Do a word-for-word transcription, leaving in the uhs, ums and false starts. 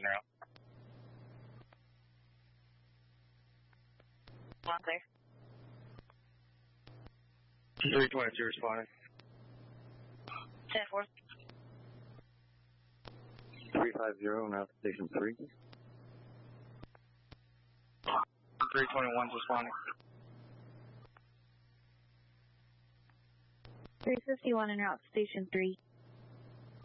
route. One clear. three twenty-two responding. ten four. three five zero, now station three. three twenty-one responding. three fifty-one en route to station three.